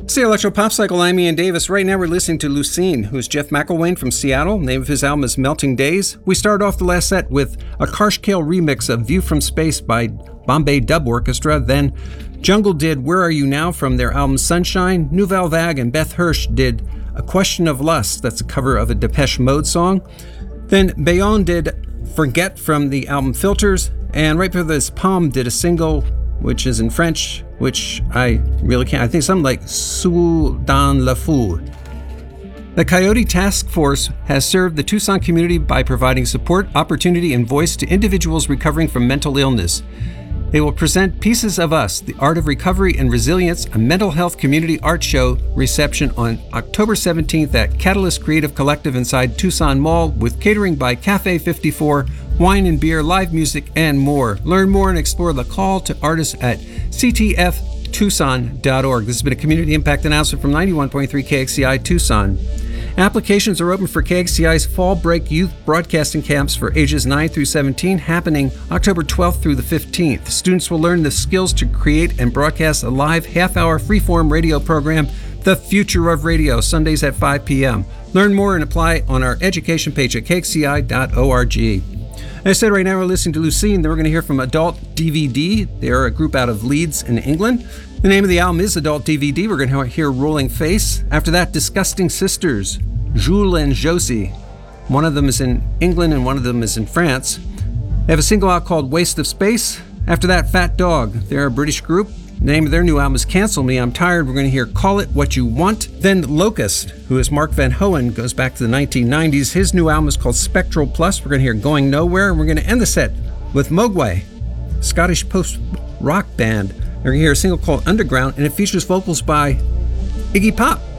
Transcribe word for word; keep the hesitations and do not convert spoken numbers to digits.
It's the Electro Pop Cycle. I'm Ian Davis. Right now we're listening to Lucene, who's Jeff McElwain from Seattle. The name of his album is Melting Days. We started off the last set with a Karsh Kale remix of View from Space by Bombay Dub Orchestra. Then Jungle did Where Are You Now from their album Sunshine. Nouvelle Vague and Beth Hirsch did A Question of Lust. That's a cover of a Depeche Mode song. Then Bayonne did Forget from the album Filters. And right before this, Palm did a single which is in French, which I really can't. I think something like Sous dans le fou. The Coyote Task Force has served the Tucson community by providing support, opportunity, and voice to individuals recovering from mental illness. They will present Pieces of Us, The Art of Recovery and Resilience, a mental health community art show reception on October seventeenth at Catalyst Creative Collective inside Tucson Mall with catering by Cafe fifty-four, wine and beer, live music, and more. Learn more and explore the call to artists at c t f tucson dot org. This has been a community impact announcement from ninety-one point three K X C I Tucson. Applications are open for K X C I's Fall Break Youth Broadcasting Camps for ages nine through seventeen, happening October twelfth through the fifteenth. Students will learn the skills to create and broadcast a live half-hour freeform radio program, The Future of Radio, Sundays at five p.m. Learn more and apply on our education page at k x c i dot org. As I said, right now we're listening to Lucene. Then we're going to hear from Adult D V D. They're a group out of Leeds in England. The name of the album is Adult D V D. We're going to hear Rolling Face. After that, Disgusting Sisters, Jules and Josie. One of them is in England and one of them is in France. They have a single out called Waste of Space. After that, Fat Dog. They're a British group. The name of their new album is Cancel Me, I'm Tired. We're going to hear Call It What You Want. Then Locust, who is Mark Van Hoen, goes back to the nineteen nineties. His new album is called Spectral Plus. We're going to hear Going Nowhere. And we're going to end the set with Mogwai, Scottish post-rock band. We're going to hear a single called Underground, and it features vocals by Iggy Pop.